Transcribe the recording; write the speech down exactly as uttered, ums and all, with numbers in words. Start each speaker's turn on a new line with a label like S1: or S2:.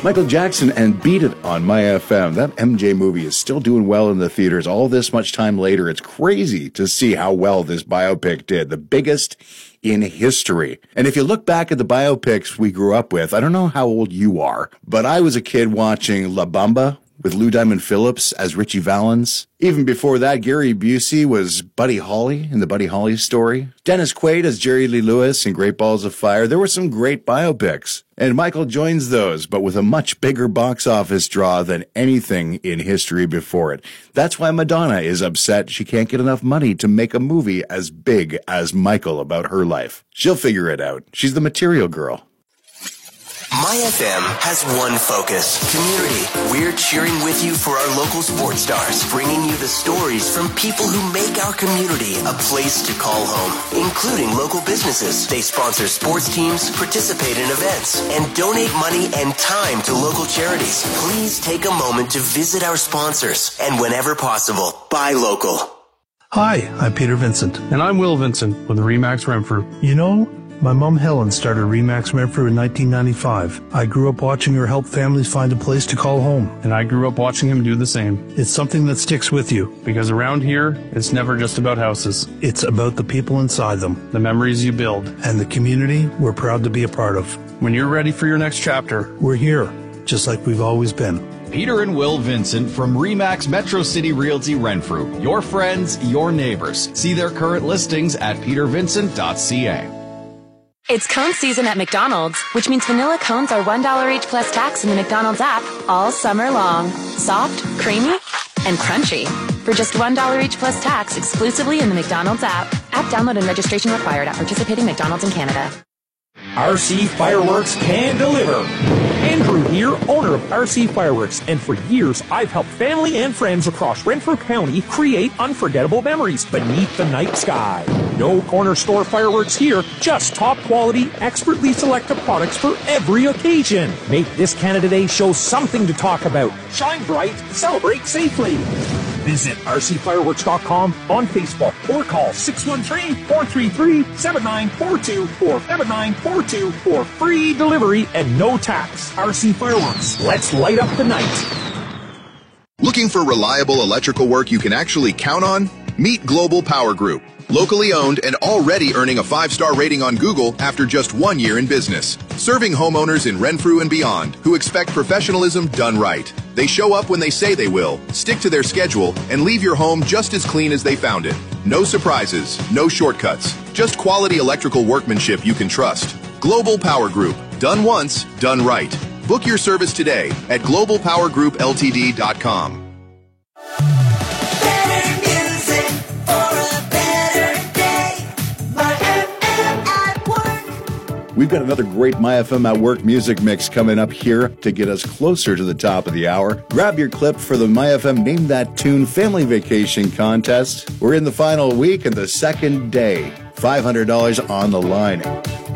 S1: Michael Jackson and Beat It on My F M. That M J movie is still doing well in the theaters all this much time later. It's crazy to see how well this biopic did. The biggest in history. And if you look back at the biopics we grew up with, I don't know how old you are, but I was a kid watching La Bamba with Lou Diamond Phillips as Richie Valens. Even before that, Gary Busey was Buddy Holly in the Buddy Holly story. Dennis Quaid as Jerry Lee Lewis in Great Balls of Fire. There were some great biopics. And Michael joins those, but with a much bigger box office draw than anything in history before it. That's why Madonna is upset she can't get enough money to make a movie as big as Michael about her life. She'll figure it out. She's the material girl.
S2: My F M has one focus, community. We're cheering with you for our local sports stars, bringing you the stories from people who make our community a place to call home, including local businesses. They sponsor sports teams, participate in events, and donate money and time to local charities. Please take a moment to visit our sponsors and, whenever possible, buy local.
S3: Hi, I'm Peter Vincent.
S4: And I'm Will Vincent with Remax Renfrew.
S3: You know, my mom Helen started Remax Renfrew in nineteen ninety-five. I grew up watching her help families find a place to call home.
S4: And I grew up watching him do the same.
S3: It's something that sticks with you.
S4: Because around here, it's never just about houses.
S3: It's about the people inside them.
S4: The memories you build.
S3: And the community we're proud to be a part of.
S4: When you're ready for your next chapter,
S3: we're here, just like we've always been.
S5: Peter and Will Vincent from Remax Metro City Realty Renfrew. Your friends, your neighbors. See their current listings at peter vincent dot c a.
S6: It's cone season at McDonald's, which means vanilla cones are one dollar each plus tax in the McDonald's app all summer long. Soft, creamy, and crunchy. For just one dollar each plus tax exclusively in the McDonald's app. App download and registration required at participating McDonald's in Canada.
S7: R C Fireworks can deliver. Andrew here, owner of R C Fireworks, and for years I've helped family and friends across Renfrew County create unforgettable memories beneath the night sky. No corner store fireworks here, just top quality, expertly selected products for every occasion. Make this Canada Day show something to talk about. Shine bright, celebrate safely. Visit r c fireworks dot com on Facebook or call six one three, four three three, seven nine four two or seven nine four two for free delivery and no tax. R C Fireworks, let's light up the night.
S8: Looking for reliable electrical work you can actually count on? Meet Global Power Group. Locally owned and already earning a five-star rating on Google after just one year in business. Serving homeowners in Renfrew and beyond who expect professionalism done right. They show up when they say they will, stick to their schedule, and leave your home just as clean as they found it. No surprises, no shortcuts, just quality electrical workmanship you can trust. Global Power Group. Done once, done right. Book your service today at global power group l t d dot com.
S1: We've got another great My F M at Work music mix coming up here to get us closer to the top of the hour. Grab your clip for the My F M Name That Tune Family Vacation Contest. We're in the final week and the second day. five hundred dollars on the line.